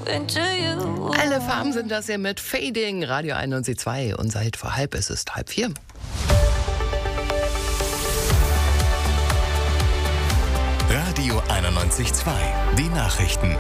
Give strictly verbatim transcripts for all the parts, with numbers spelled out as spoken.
into you. Alle Farben sind das hier mit Fading, Radio einundneunzig Komma zwei. Unser Hit vor halb, es ist halb vier. Radio einundneunzig Komma zwei, die Nachrichten.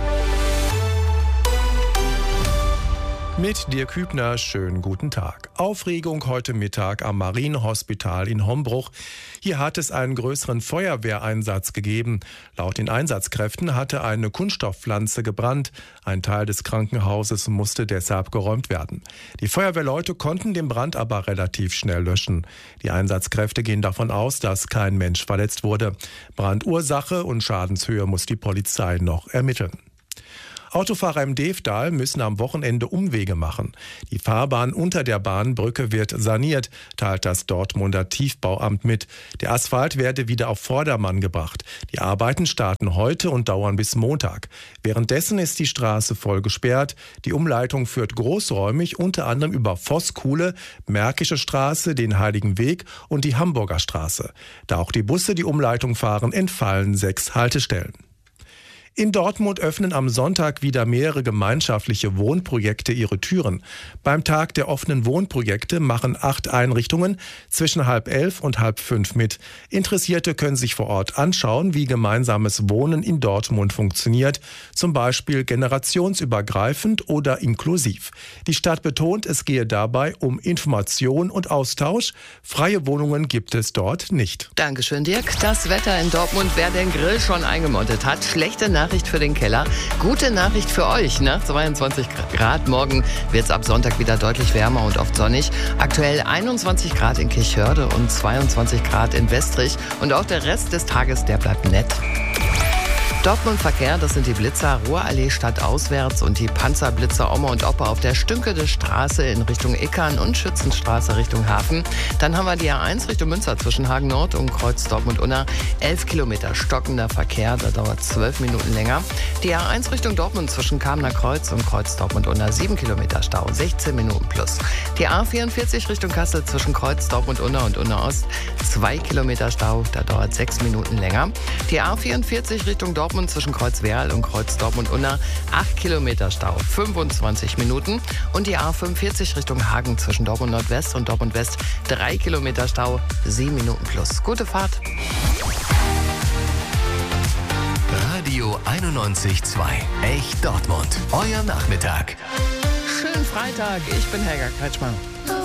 Mit Dirk Hübner, schönen guten Tag. Aufregung heute Mittag am Marienhospital in Hombruch. Hier hat es einen größeren Feuerwehreinsatz gegeben. Laut den Einsatzkräften hatte eine Kunststoffpflanze gebrannt. Ein Teil des Krankenhauses musste deshalb geräumt werden. Die Feuerwehrleute konnten den Brand aber relativ schnell löschen. Die Einsatzkräfte gehen davon aus, dass kein Mensch verletzt wurde. Brandursache und Schadenshöhe muss die Polizei noch ermitteln. Autofahrer im Devdal müssen am Wochenende Umwege machen. Die Fahrbahn unter der Bahnbrücke wird saniert, teilt das Dortmunder Tiefbauamt mit. Der Asphalt werde wieder auf Vordermann gebracht. Die Arbeiten starten heute und dauern bis Montag. Währenddessen ist die Straße voll gesperrt. Die Umleitung führt großräumig unter anderem über Vosskuhle, Märkische Straße, den Heiligen Weg und die Hamburger Straße. Da auch die Busse die Umleitung fahren, entfallen sechs Haltestellen. In Dortmund öffnen am Sonntag wieder mehrere gemeinschaftliche Wohnprojekte ihre Türen. Beim Tag der offenen Wohnprojekte machen acht Einrichtungen zwischen halb elf und halb fünf mit. Interessierte können sich vor Ort anschauen, wie gemeinsames Wohnen in Dortmund funktioniert, zum Beispiel generationsübergreifend oder inklusiv. Die Stadt betont, es gehe dabei um Information und Austausch. Freie Wohnungen gibt es dort nicht. Dankeschön, Dirk. Das Wetter in Dortmund, wer den Grill schon eingemottet hat, schlechte Nachricht für den Keller. Gute Nachricht für euch. Nach zweiundzwanzig Grad morgen wird es ab Sonntag wieder deutlich wärmer und oft sonnig. Aktuell einundzwanzig Grad in Kirchhörde und zweiundzwanzig Grad in Westrich. Und auch der Rest des Tages, der bleibt nett. Dortmund Verkehr, das sind die Blitzer Ruhrallee stadtauswärts und die Panzerblitzer Oma und Opa auf der Stünkede Straße in Richtung Ickern und Schützenstraße Richtung Hafen. Dann haben wir die A eins Richtung Münster zwischen Hagen Nord und Kreuz Dortmund-Unna. elf Kilometer stockender Verkehr, da dauert zwölf Minuten länger. Die A eins Richtung Dortmund zwischen Kamener Kreuz und Kreuz Dortmund-Unna. sieben Kilometer Stau, sechzehn Minuten plus. Die A vierundvierzig Richtung Kassel zwischen Kreuz Dortmund-Unna und Unna Ost. zwei Kilometer Stau, da dauert sechs Minuten länger. Die A vierundvierzig Richtung Dortmund zwischen Kreuz Werl und Kreuz Dortmund-Unna, acht Kilometer Stau, fünfundzwanzig Minuten. Und die A fünfundvierzig Richtung Hagen zwischen Dortmund Nordwest und Dortmund West, drei Kilometer Stau, sieben Minuten plus. Gute Fahrt. Radio einundneunzig Komma zwei. Echt Dortmund. Euer Nachmittag. Schönen Freitag. Ich bin Helga Kretschmann.